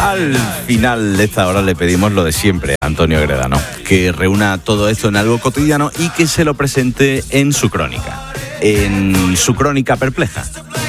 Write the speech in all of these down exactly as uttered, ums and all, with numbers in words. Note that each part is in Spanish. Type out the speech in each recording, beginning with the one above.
Al final de esta hora le pedimos lo de siempre a Antonio Gredano, que reúna todo esto en algo cotidiano y que se lo presente en su crónica, en su crónica perpleja.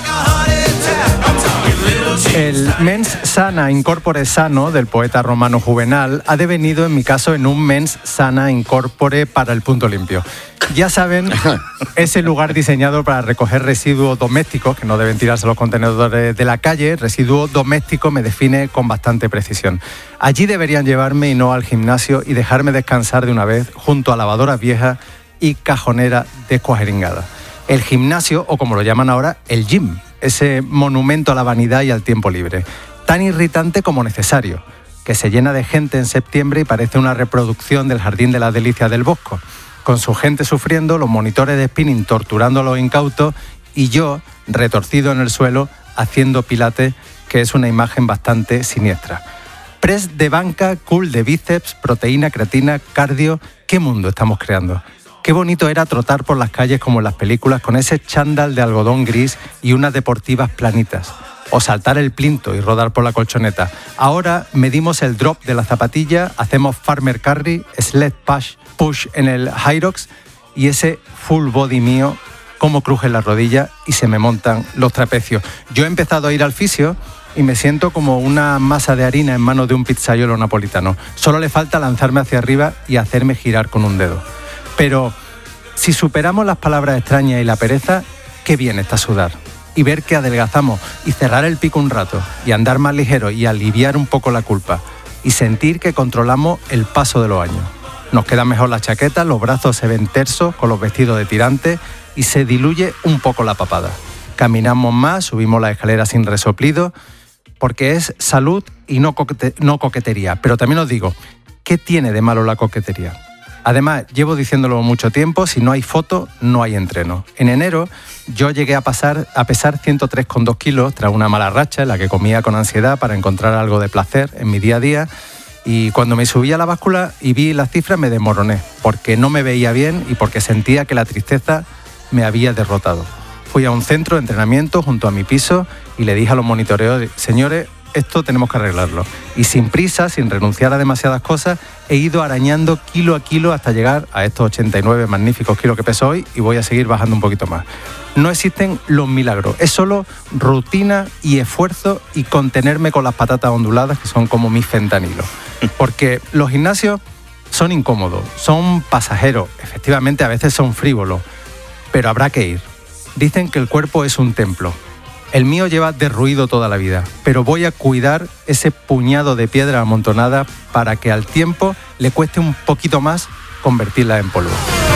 El mens sana in corpore sano del poeta romano Juvenal ha devenido en mi caso en un mens sana in corpore para el punto limpio. Ya saben, ese lugar diseñado para recoger residuos domésticos, que no deben tirarse a los contenedores de la calle, residuo doméstico me define con bastante precisión. Allí deberían llevarme y no al gimnasio y dejarme descansar de una vez junto a lavadoras viejas y cajonera descuajeringada. El gimnasio, o como lo llaman ahora, el gym, ese monumento a la vanidad y al tiempo libre, tan irritante como necesario, que se llena de gente en septiembre y parece una reproducción del Jardín de las Delicias del Bosco, con su gente sufriendo, los monitores de spinning torturando a los incautos y yo, retorcido en el suelo, haciendo pilates, que es una imagen bastante siniestra. Press de banca, cool de bíceps, proteína, creatina, cardio, ¿qué mundo estamos creando? Qué bonito era trotar por las calles como en las películas con ese chándal de algodón gris y unas deportivas planitas. O saltar el plinto y rodar por la colchoneta. Ahora medimos el drop de la zapatilla, hacemos farmer carry, sled push, push en el Hyrox y ese full body mío, cómo cruje la rodilla y se me montan los trapecios. Yo he empezado a ir al fisio y me siento como una masa de harina en manos de un pizzaiolo napolitano. Solo le falta lanzarme hacia arriba y hacerme girar con un dedo. Pero si superamos las palabras extrañas y la pereza, qué bien está sudar. Y ver que adelgazamos y cerrar el pico un rato y andar más ligero y aliviar un poco la culpa. Y sentir que controlamos el paso de los años. Nos quedan mejor las chaquetas, los brazos se ven tersos con los vestidos de tirantes y se diluye un poco la papada. Caminamos más, subimos las escaleras sin resoplido, porque es salud y no, coquete- no coquetería. Pero también os digo, ¿qué tiene de malo la coquetería? Además, llevo diciéndolo mucho tiempo, si no hay foto, no hay entreno. En enero yo llegué a, pasar, a pesar ciento tres coma dos kilos tras una mala racha en la que comía con ansiedad para encontrar algo de placer en mi día a día. Y cuando me subí a la báscula y vi las cifras me desmoroné, porque no me veía bien y porque sentía que la tristeza me había derrotado. Fui a un centro de entrenamiento junto a mi piso y le dije a los monitoreos, señores, esto tenemos que arreglarlo. Y sin prisa, sin renunciar a demasiadas cosas, he ido arañando kilo a kilo hasta llegar a estos ochenta y nueve magníficos kilos que peso hoy y voy a seguir bajando un poquito más. No existen los milagros, es solo rutina y esfuerzo y contenerme con las patatas onduladas que son como mis fentanilos. Porque los gimnasios son incómodos, son pasajeros, efectivamente a veces son frívolos, pero habrá que ir. Dicen que el cuerpo es un templo. El mío lleva derruido toda la vida, pero voy a cuidar ese puñado de piedra amontonada para que al tiempo le cueste un poquito más convertirla en polvo.